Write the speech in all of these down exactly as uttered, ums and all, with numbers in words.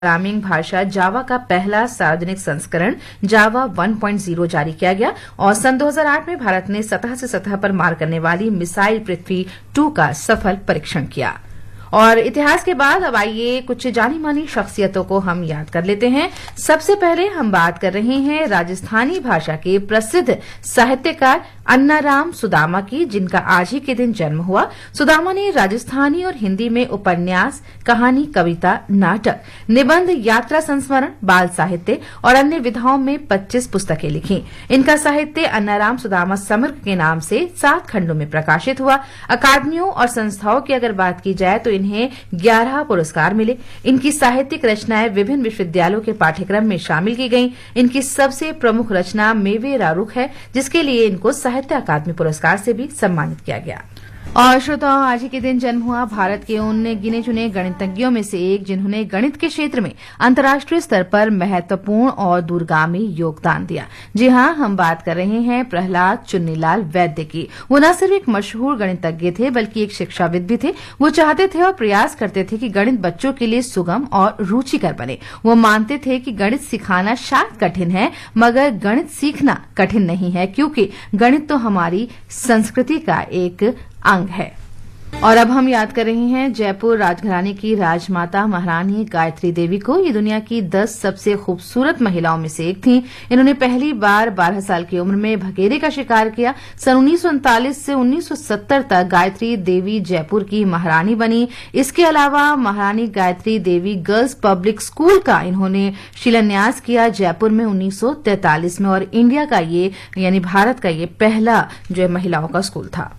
Programming भाषा जावा का पहला सार्वजनिक संस्करण जावा वन पॉइंट ज़ीरो जारी किया गया और सन दो हज़ार आठ में भारत ने सतह से सतह पर मार करने वाली मिसाइल पृथ्वी टू का सफल परीक्षण किया। और इतिहास के बाद अब आइए कुछ जानी मानी शख्सियतों को हम याद कर लेते हैं। सबसे पहले हम बात कर रहे हैं राजस्थानी भाषा के प्रसिद्ध साहित्यकार अन्नाराम सुदामा की, जिनका आज ही के दिन जन्म हुआ। सुदामा ने राजस्थानी और हिंदी में उपन्यास, कहानी, कविता, नाटक, निबंध, यात्रा संस्मरण, बाल साहित्य और अन्य विधाओं में पच्चीस पुस्तकें लिखी। इनका साहित्य अन्नाराम सुदामा समग्र के नाम से सात खंडों में प्रकाशित हुआ। अकादमियों और संस्थाओं की अगर बात की जाए तो इन्हें ग्यारह पुरस्कार मिले। इनकी साहित्यिक रचनाएं विभिन्न विश्वविद्यालयों के पाठ्यक्रम में शामिल की गईं। इनकी सबसे प्रमुख रचना मेवे रारुख है, जिसके लिए इनको साहित्य अकादमी पुरस्कार से भी सम्मानित किया गया। और श्रोताओं, आज ही के दिन जन्म हुआ भारत के उन गिने चुने गणितज्ञों में से एक जिन्होंने गणित के क्षेत्र में अंतर्राष्ट्रीय स्तर पर महत्वपूर्ण और दूरगामी योगदान दिया। जी हां, हम बात कर रहे हैं प्रहलाद चुन्नीलाल वैद्य की। वो न सिर्फ एक मशहूर गणितज्ञ थे बल्कि एक शिक्षाविद भी थे। वो चाहते थे और प्रयास करते थे कि गणित बच्चों के लिए सुगम और रुचिकर बने। वो मानते थे कि गणित सिखाना शायद कठिन है, मगर गणित सीखना कठिन नहीं है, क्योंकि गणित तो हमारी संस्कृति का एक अंग है। और अब हम याद कर रहे हैं जयपुर राजघराने की राजमाता महारानी गायत्री देवी को। ये दुनिया की दस सबसे खूबसूरत महिलाओं में से एक थीं। इन्होंने पहली बार बारह साल की उम्र में भगेरे का शिकार किया। सन उन्नीस सौ उनतालीस से उन्नीस सौ सत्तर तक गायत्री देवी जयपुर की महारानी बनी। इसके अलावा महारानी Gayatri Devi girls public school का इन्होंने शिलान्यास किया जयपुर में उन्नीस सौ तैंतालीस में, और इंडिया का ये यानी भारत का ये पहला जो है महिलाओं का स्कूल था।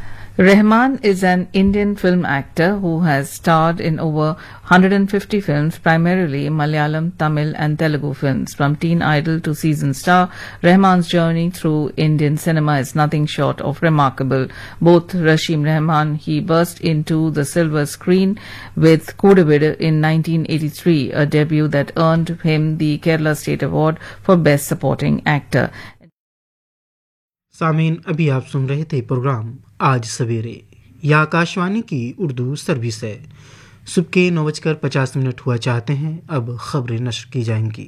Rahman is an Indian film actor who has starred in over one hundred fifty films, primarily Malayalam, Tamil and Telugu films. From teen idol to seasoned star, Rahman's journey through Indian cinema is nothing short of remarkable. Both Rashim Rahman, he burst into the silver screen with Kodavid in nineteen eighty-three, a debut that earned him the Kerala State Award for Best Supporting Actor. सामीन, अभी आप सुन रहे थे programme आज सवेरे। यह आकाशवाणी की Urdu service है। सुबह के नौ बजकर पचास मिनट हुआ चाहते हैं। अब खबरें नश्र की जाएंगी।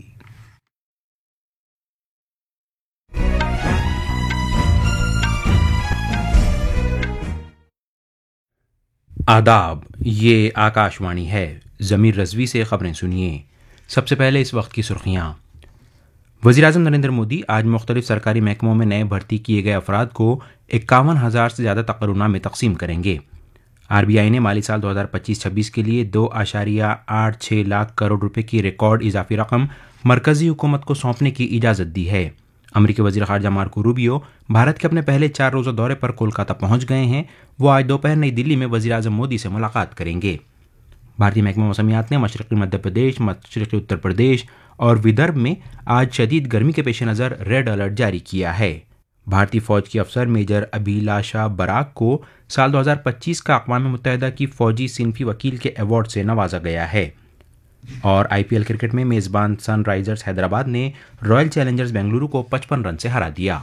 आदाब, ये आकाशवाणी है। ज़मीर रज़वी से खबरें सुनिए। सबसे पहले इस वक्त की सुर्खियां। वज़ीर-ए-आज़म नरेंद्र मोदी आज मुख्तलिफ सरकारी महकमों में नए भर्ती किए गए अफराद को इक्यावन हज़ार से ज़्यादा तकर्रुनामे तकसीम करेंगे। आरबीआई ने माली साल दो हज़ार पच्चीस छब्बीस के लिए दो आशारिया आठ छः लाख करोड़ रुपए की रिकॉर्ड इजाफी रकम मरकजी हुकूमत को सौंपने की इजाज़त दी है। अमरीकी वज़ीर ख़ारजा मार्को रूबियो भारत के अपने पहले चार रोज़ा दौरे पर कोलकाता पहुंच गए हैं। वो आज दोपहर नई दिल्ली में वज़ीर-ए-आज़म मोदी से मुलाकात करेंगे। भारतीय महकमा मौसमियात ने मशरक़ी मध्य प्रदेश, मशरक़ी उत्तर प्रदेश और विदर्भ में आज शदीद गर्मी के पेश नज़र रेड अलर्ट जारी किया है। भारतीय फौज की अफसर मेजर अभिलाषा बराक को साल दो हज़ार पच्चीस का अक़वाम मुत्तहिदा की फौजी सिनफी वकील के अवार्ड से नवाजा गया है। और आईपीएल क्रिकेट में मेज़बान सनराइजर्स हैदराबाद ने रॉयल चैलेंजर्स बेंगलुरु को पचपन रन से हरा दिया।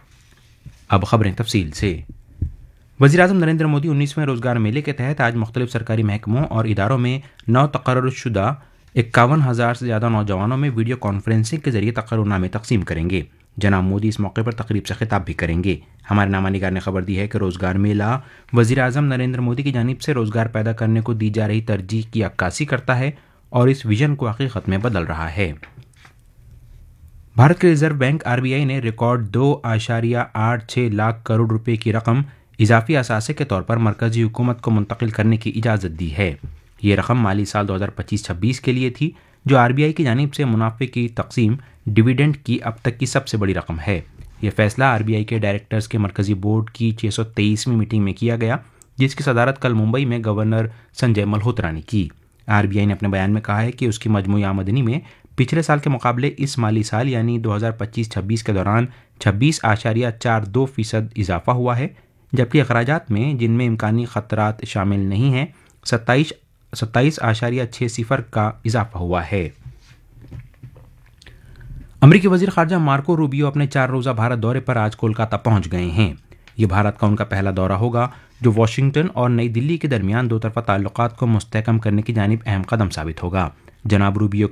अब खबरें तफसील से। वज़ीर-ए-आज़म नरेंद्र मोदी उन्नीसवें रोजगार मेले के तहत आज मुख्तलिफ सरकारी महकमों और इदारों में नौ तकर्रुरशुदा इक्यावन हज़ार से ज़्यादा नौजवानों में वीडियो कॉन्फ्रेंसिंग के जरिए तकर्रुनामे तकसीम करेंगे। जनाब मोदी इस मौके पर तकरीब से खिताब भी करेंगे। हमारे नामानिगार ने खबर दी है कि रोजगार मेला वज़ीर-ए-आज़म नरेंद्र मोदी की जानिब से रोजगार पैदा करने को दी जा रही तरजीह की अक्कासी करता है और इस विजन को हकीकत में बदल रहा है। भारत के रिजर्व बैंक आरबीआई ने रिकॉर्ड दो आशारिया आठ छः लाख करोड़ रुपए की रकम इजाफी असासे के तौर पर मरकजी हुकूमत को मुंतकिल करने की इजाज़त दी है। ये रकम माली साल दो हज़ार पच्चीस छब्बीस के लिए थी, जो आरबीआई की जानिब से मुनाफे की तकसीम डिविडेंड की अब तक की सबसे बड़ी रकम है। यह फैसला आरबीआई के डायरेक्टर्स के मरकजी बोर्ड की छः सौ तेईसवीं मीटिंग में किया गया, जिसकी सदारत कल मुंबई में गवर्नर संजय मल्होत्रा ने की। आरबीआई ने अपने बयान में कहा है कि उसकी मजमूई आमदनी में पिछले साल के मुकाबले इस माली साल यानी दो हज़ार पच्चीस छब्बीस के दौरान छब्बीस आशारिया चार दो फीसद इजाफा हुआ है, जबकि अखराजात में, जिनमें इम्कानी खतरात शामिल नहीं हैं, सत्ताईस सत्ताईस आशारिया छः सिफर का इजाफा हुआ है। अमरीकी वज़ीर ख़ारजा मार्को रूबियो अपने चार रोज़ा भारत दौरे पर आज कोलकाता पहुंच गए हैं। ये भारत का उनका पहला दौरा होगा, जो वाशिंगटन और नई दिल्ली के दरमियान दो तरफा ताल्लुकात को मुस्तहकम करने की जानिब अहम कदम साबित होगा। जनाब रूबियो